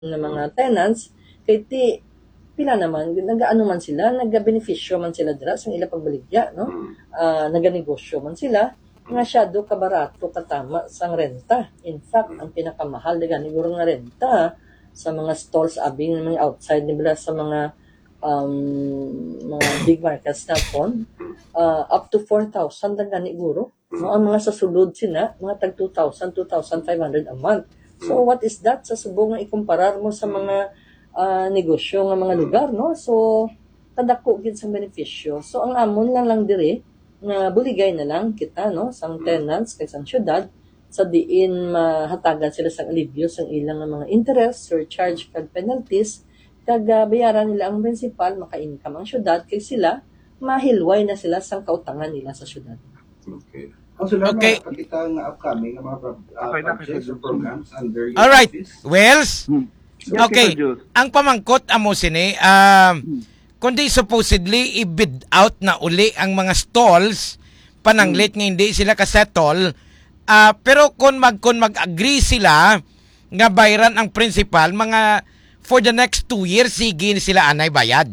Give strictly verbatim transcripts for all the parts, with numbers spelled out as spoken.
ng mga tenants kay ti pila naman nagaano man sila, nagabenepisyo man sila dira sa ila pagbaligya, no? Uh, naganegosyo man sila nga syado kabarato katama sang renta. In fact, ang pinakamahal na ganiguro nga renta sa mga stalls abing mga outside nila sa mga um, mga big markets na pon, uh, up to four thousand na ganiguro. No, ang mga sa sulod sina, mga tag two thousand, two thousand five hundred a month. So what is that sa subong nga ikumparar mo sa mga uh, negosyo nga mga lugar, no? So tadako gid sa benepisyo. So ang amon lang lang dire nga buligay na lang kita, no, sang tenants kay sang syudad sa diin mahatagan sila sang alibyo sang ilang mga interest, surcharge kag penalties kag uh, bayaran nila ang principal, maka-income ang syudad kay sila mahilway na sila sang kautangan nila sa syudad. Okay. Also, okay. Kita ng upcoming mga uh, projects or programs under your All right. office. Wells. Hmm. Okay. Ang pamangkot amo sini um hmm. kundi supposedly i-bid out na uli ang mga stalls pananglit hmm. nga hindi sila ka-settle. Uh, pero kung mag kung mag-agree sila nga bayaran ang principal mga for the next two years sige sila anay bayad.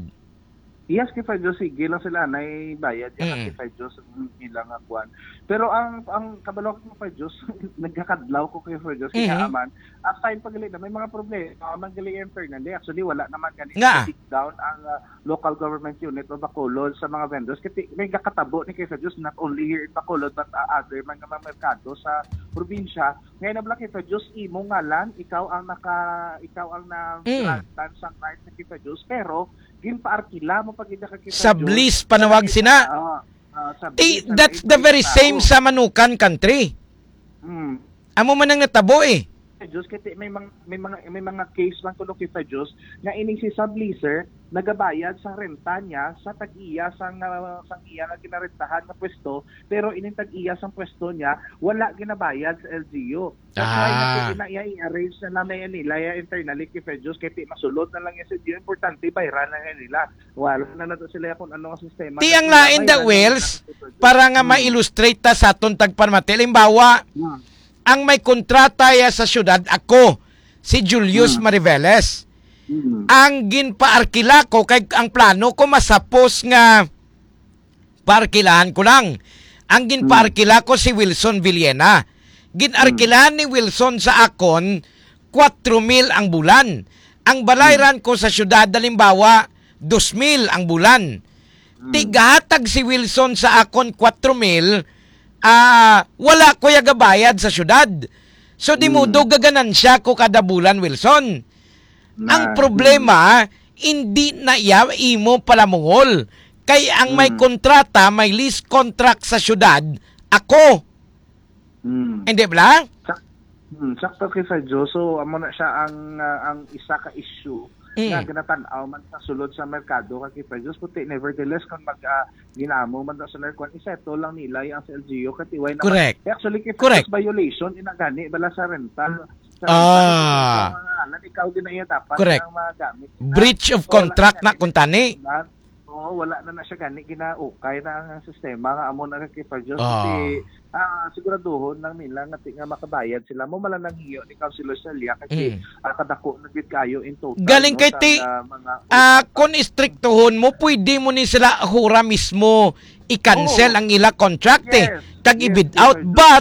Yes, kay Fedyo, sige lang sila anay bayad yan mm. kay Fedyo sa ilang akuan. Pero ang ang kabalo ko kay Fedyo, nagkakadlaw ko kay Fedyo kaya mm-hmm. aman, aside pagaling na may mga problema, man gali internally, actually wala naman ganito nga. Take down ang uh, local government unit o Bacolod sa mga vendors. Kasi may kakatabo ni kay Fedyo, not only here in Bacolod but uh, other mga mga merkado sa probinsya. Ngayon na bala kay Fedyo, imo nga lang, ikaw ang naka, ikaw ang na mm. sa right na kay Fedyo, pero ginpaarkila mo pag idakakita sa Bliss panawag sina. Uh, uh, sa Bliss, eh, that's the very same sa Manukan country. Hmm. Amo man ang natabo eh. Diyos kasi may mga may mga may mga case man kuno kay Diyos nga ining si Subleaser nagabayad sa renta niya sa tag-iya sang uh, sang iya nga ginarentahan nga pwesto, pero ining tag-iya sang pwesto niya wala ginabayad sa L G U. That's ah. why na i-arrange na namin nila ya internally kay Diyos kay masulod na lang yung L G U, importante bayaran na nila. Wala na nato sila kung ano nga sistema. Ti ang lain the Wells para nga hmm. ma-illustrate ta sa aton tagpanmatil imbawa. Hmm. Ang may kontrata ya sa syudad ako, si Julius hmm. Mariveles. Hmm. Ang ginpaarkila ko, kay ang plano ko masapos nga paarkilahan ko lang. Ang ginpaarkila ko si Wilson Villena. Ginarkilahan ni Wilson sa akon, four mil ang bulan. Ang balayran ko sa syudad, halimbawa, two mil ang bulan. Tigahatag si Wilson sa akon four mil, Ah, uh, wala ko yagabayad sa syudad. So di mo mm. do gaganansya ko kada bulan, Wilson. Nah. Ang problema, hindi na iya imo palamungol. Kay ang mm. may kontrata, may lease contract sa syudad, ako. Mm. Hindi ba? Sak hmm, sakto kay sa Diyos. So amo na siya ang uh, ang isa ka issue. Mm. Nga ginatanaw man sa sulod sa merkado kay Pedros puti, nevertheless kung mag uh, ginamo man sa lerkwan iseto lang nila ang sa L G U katiway na correct. Man. Actually kay correct. Violation inagani bala sa rental sa ah rental, ikaw ginaya dapat correct. Ang magamit breach of contract na kuntani. Oo, wala na na siya gani ginaukay na ang sistema nga amo na kay Pedros ah. kasi ah, siguraduhon lang nila nga nga makabayad sila mo malanang hiyo ni Councilor Celia kasi mm. uh, kadako na gid kayo in total. Galing no, kay ti uh, uh, kung istriktuhon mo pwede mo ni sila hura mismo i-cancel oh. ang ila contract yes. eh kag yes, i-bid out yes, but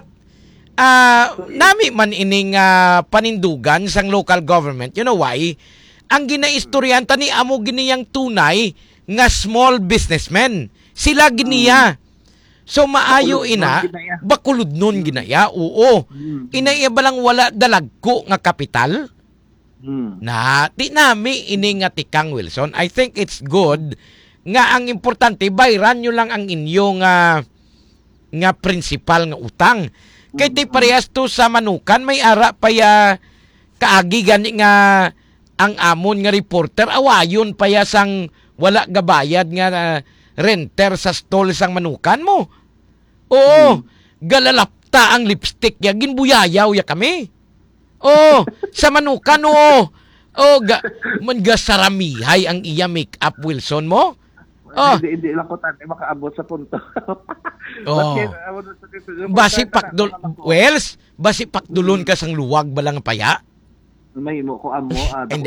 uh, so, nami man ining uh, panindugan sang local government, you know why? Ang ginaistoryanta ni amo giniyang tunay nga small businessmen sila giniya. Mm. So maayo ina, bakulod nun ginaya, oo. Mm. Inaiya ba lang wala dalagko nga kapital? Mm. Na, di nami ini nga tikang Wilson. I think it's good nga ang importante, bayran nyo lang ang inyong nga, nga principal nga utang. Kaya ti parehas to sa Manukan, may ara pa ya kaagi gani nga ang amon nga reporter, awayon pa ya sang wala gabayad nga uh, renter sa stall sang Manukan mo. Oo, hmm. galalapta ang lipstick ya, ginbuyayaw ya kami. Oo, sa Manukan oo. Oh, ga, man gasaramihay ang iya make-up Wilson mo. Oh. Hindi, hindi lang ko tani makaabot sa punto. Oh. Basi pakdul Wells, basi pakdulon ka sang luwag balang paya. mahimo ko amo uh,